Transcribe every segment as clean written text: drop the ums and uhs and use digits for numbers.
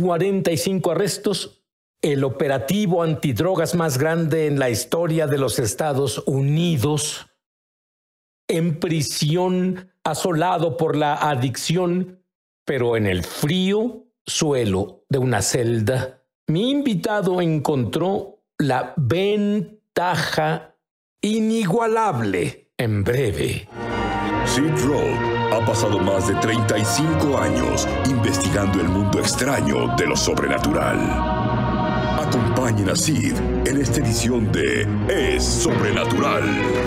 45 arrestos, el operativo antidrogas más grande en la historia de los Estados Unidos, en prisión, asolado por la adicción, pero en el frío suelo de una celda, mi invitado encontró la ventaja inigualable en breve. Sid Roth ha pasado más de 35 años investigando el mundo extraño de lo sobrenatural. Acompañen a Sid en esta edición de Es Sobrenatural.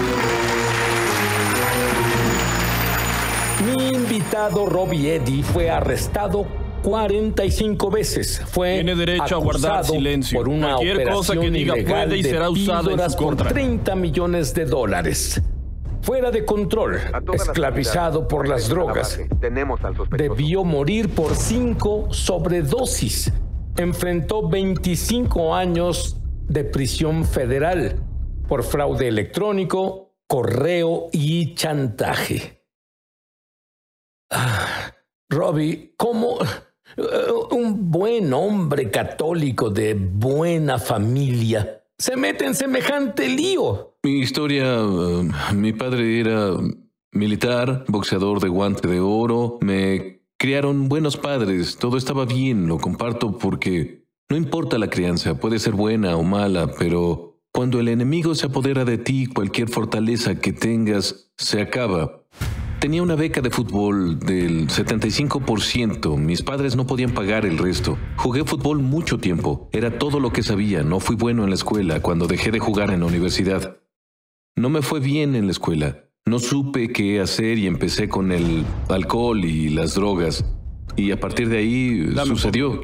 Mi invitado Robbie Eddy fue arrestado 45 veces. Tiene derecho a guardar silencio. Por una Cualquier cosa que diga puede y será usada en su contra. Por $30 millones. Fuera de control, esclavizado por las drogas. Debió morir por 5 sobredosis. Enfrentó 25 años de prisión federal por fraude electrónico, correo y chantaje. Robbie, ¿cómo un buen hombre católico de buena familia se mete en semejante lío? Mi historia, mi padre era militar, boxeador de guante de oro, me criaron buenos padres, todo estaba bien, lo comparto porque no importa la crianza, puede ser buena o mala, pero cuando el enemigo se apodera de ti, cualquier fortaleza que tengas se acaba. Tenía una beca de fútbol del 75%. Mis padres no podían pagar el resto. Jugué fútbol mucho tiempo. Era todo lo que sabía. No fui bueno en la escuela cuando dejé de jugar en la universidad. No me fue bien en la escuela. No supe qué hacer y empecé con el alcohol y las drogas. Y a partir de ahí sucedió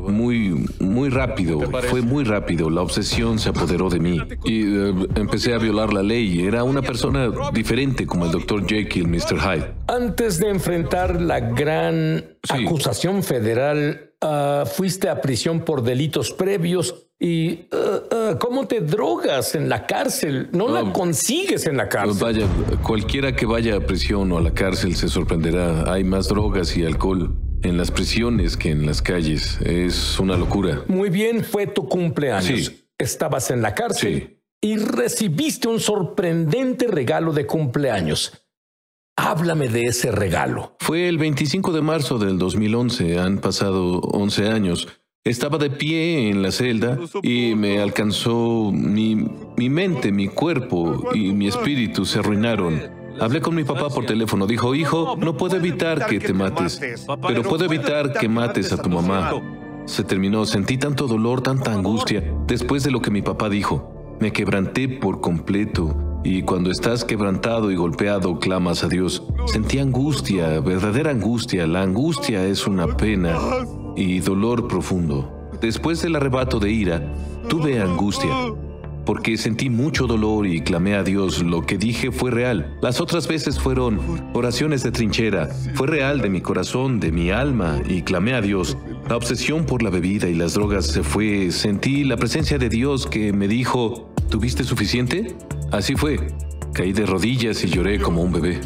muy rápido. Fue muy rápido. La obsesión se apoderó de mí. Y empecé a violar la ley. Era una persona diferente como el Dr. Jekyll, Mr. Hyde. Antes de enfrentar la gran acusación federal, fuiste a prisión por delitos previos. ¿Y cómo te drogas en la cárcel? No la consigues en la cárcel. Vaya, cualquiera que vaya a prisión o a la cárcel se sorprenderá. Hay más drogas y alcohol en las prisiones que en las calles. Es una locura. Muy bien, fue tu cumpleaños. Sí. Estabas en la cárcel y recibiste un sorprendente regalo de cumpleaños. Háblame de ese regalo. Fue el 25 de marzo del 2011. Han pasado 11 años. Estaba de pie en la celda y me alcanzó mi mente, mi cuerpo y mi espíritu se arruinaron. Hablé con mi papá por teléfono. Dijo, hijo, no puedo evitar que te mates, pero puedo evitar que mates a tu mamá. Se terminó. Sentí tanto dolor, tanta angustia después de lo que mi papá dijo. Me quebranté por completo. Y cuando estás quebrantado y golpeado, clamas a Dios. Sentí angustia, verdadera angustia. La angustia es una pena y dolor profundo. Después del arrebato de ira, tuve angustia, porque sentí mucho dolor y clamé a Dios. Lo que dije fue real. Las otras veces fueron oraciones de trinchera. Fue real de mi corazón, de mi alma, y clamé a Dios. La obsesión por la bebida y las drogas se fue. Sentí la presencia de Dios que me dijo, ¿tuviste suficiente? Así fue. Caí de rodillas y lloré como un bebé.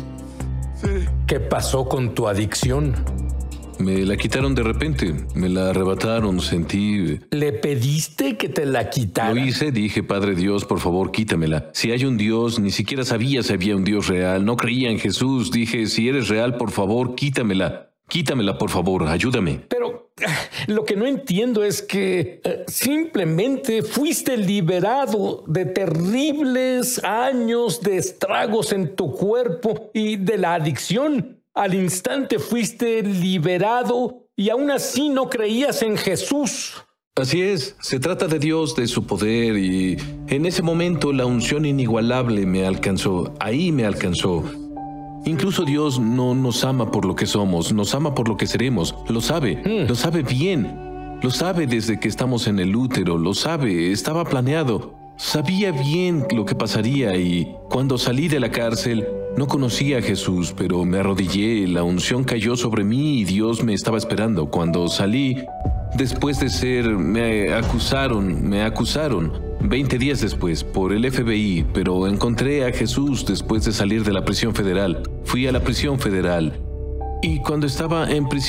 ¿Qué pasó con tu adicción? Me la quitaron de repente, me la arrebataron, sentí... ¿Le pediste que te la quitaran? Lo hice, dije, Padre Dios, por favor, quítamela. Si hay un Dios, ni siquiera sabía si había un Dios real, no creía en Jesús. Dije, si eres real, por favor, quítamela. Quítamela, por favor, ayúdame. Pero lo que no entiendo es que simplemente fuiste liberado de terribles años de estragos en tu cuerpo y de la adicción. Al instante fuiste liberado y aún así no creías en Jesús. Así es, se trata de Dios, de su poder, y en ese momento la unción inigualable me alcanzó. Ahí me alcanzó. Incluso Dios no nos ama por lo que somos, nos ama por lo que seremos. Lo sabe bien. Lo sabe desde que estamos en el útero, lo sabe, estaba planeado. Sabía bien lo que pasaría y cuando salí de la cárcel no conocía a Jesús, pero me arrodillé, la unción cayó sobre mí y Dios me estaba esperando. Cuando salí, después de me acusaron 20 días después por el FBI, pero encontré a Jesús después de salir de la prisión federal. Fui a la prisión federal y cuando estaba en prisión